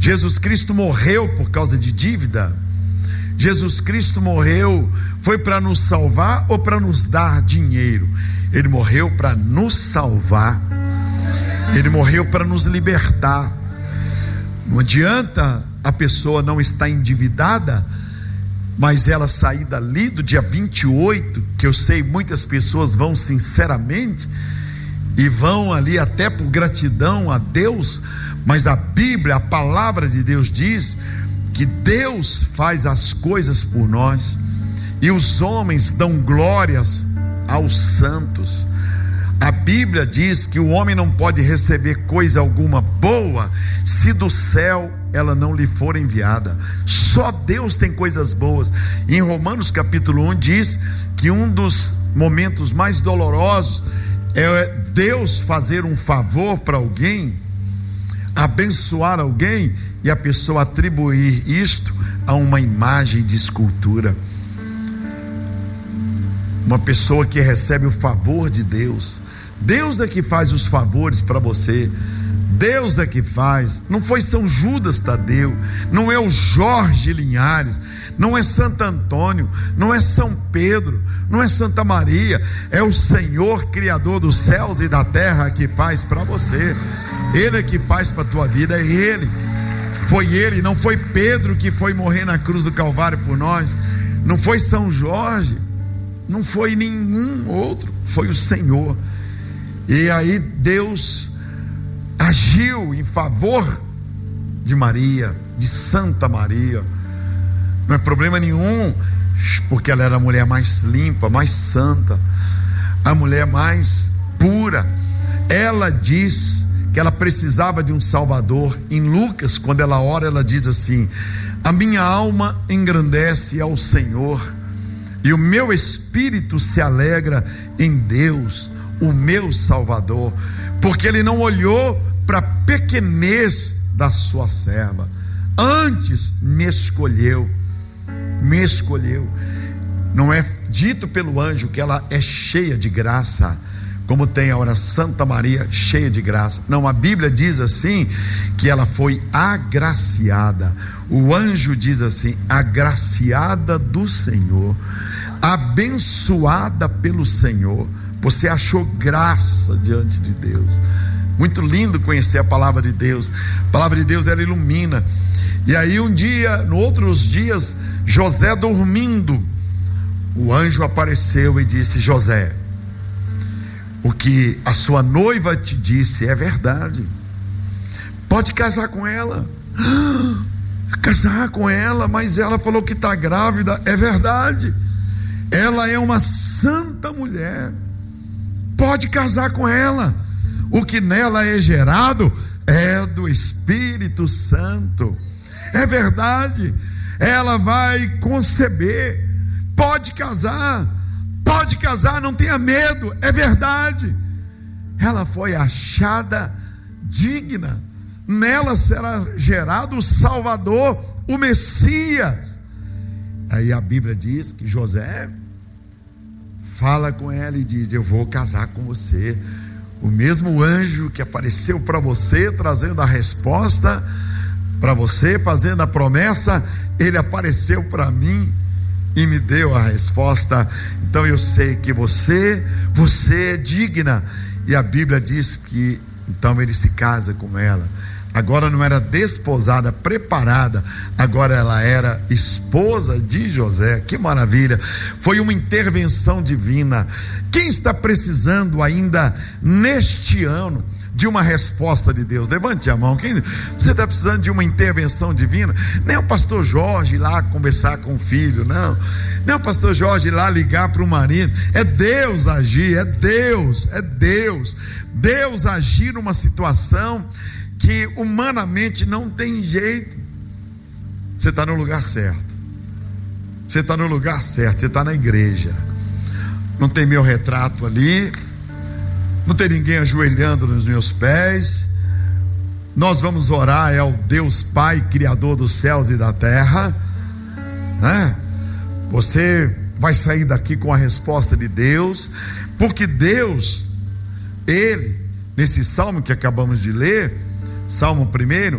Jesus Cristo morreu por causa de dívida? Jesus Cristo morreu, foi para nos salvar ou para nos dar dinheiro? Ele morreu para nos salvar. Ele morreu para nos libertar. Não adianta a pessoa não estar endividada, mas ela sair dali do dia 28, que eu sei muitas pessoas vão sinceramente, e vão ali até por gratidão a Deus, mas a Bíblia, a palavra de Deus diz que Deus faz as coisas por nós, e os homens dão glórias aos santos. A Bíblia diz que o homem não pode receber coisa alguma boa se do céu ela não lhe for enviada. Só Deus tem coisas boas. Em Romanos capítulo 1 diz que um dos momentos mais dolorosos é Deus fazer um favor para alguém, abençoar alguém, e a pessoa atribuir isto a uma imagem de escultura. Uma pessoa que recebe o favor de Deus, Deus é que faz os favores para você, Deus é que faz. Não foi São Judas Tadeu, não é o Jorge Linhares, não é Santo Antônio, não é São Pedro, não é Santa Maria, é o Senhor Criador dos céus e da terra que faz para você. Ele é que faz para a tua vida, é Ele. Foi Ele, não foi Pedro que foi morrer na cruz do Calvário por nós, não foi São Jorge, não foi nenhum outro, foi o Senhor. E aí Deus agiu em favor de Maria, de Santa Maria. Não é problema nenhum, porque ela era a mulher mais limpa, mais santa, a mulher mais pura. Ela diz que ela precisava de um Salvador. Em Lucas, quando ela ora, ela diz assim: a minha alma engrandece ao Senhor, e o meu espírito se alegra em Deus, o meu Salvador, porque Ele não olhou para a pequenez da sua serva, antes me escolheu. Não é dito pelo anjo que ela é cheia de graça, como tem a oração Santa Maria cheia de graça. Não, a Bíblia diz assim, que ela foi agraciada. O anjo diz assim: agraciada do Senhor, abençoada pelo Senhor. Você achou graça diante de Deus. Muito lindo conhecer a palavra de Deus. A palavra de Deus, ela ilumina. E aí um dia, no outros dias, José dormindo, o anjo apareceu e disse: José, o que a sua noiva te disse é verdade, pode casar com ela. Casar com ela? Mas ela falou que está grávida. É verdade, ela é uma santa mulher, pode casar com ela. O que nela é gerado é do Espírito Santo. É verdade, ela vai conceber. Pode casar, não tenha medo. É verdade, ela foi achada digna, nela será gerado o Salvador, o Messias. Aí a Bíblia diz que José fala com ela e diz: eu vou casar com você. O mesmo anjo que apareceu para você, trazendo a resposta para você, fazendo a promessa, ele apareceu para mim e me deu a resposta. Então eu sei que você é digna. E a Bíblia diz que então ele se casa com ela. Agora não era desposada, preparada, agora ela era esposa de José. Que maravilha, foi uma intervenção divina. Quem está precisando ainda neste ano de uma resposta de Deus? Levante a mão. Você está precisando de uma intervenção divina? Nem o pastor Jorge ir lá conversar com o filho, não é o pastor Jorge ir lá ligar para o marido. É Deus agir, é Deus agir numa situação que humanamente não tem jeito. Você está no lugar certo, você está na igreja. Não tem meu retrato ali, não tem ninguém ajoelhando nos meus pés. Nós vamos orar ao Deus Pai, Criador dos céus e da terra, né? Você vai sair daqui com a resposta de Deus, porque Deus, Ele, nesse salmo que acabamos de ler, Salmo 1,